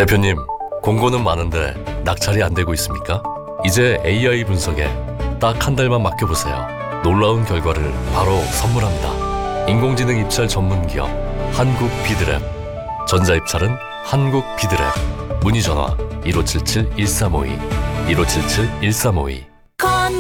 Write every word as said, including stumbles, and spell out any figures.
대표님, 공고는 많은데 낙찰이 안 되고 있습니까? 이제 에이아이 분석에 딱 한 달만 맡겨보세요. 놀라운 결과를 바로 선물합니다. 인공지능 입찰 전문 기업 한국 비드랩. 전자입찰은 한국 비드랩. 문의 전화 일오칠칠 일삼오이 일오칠칠 일삼오이.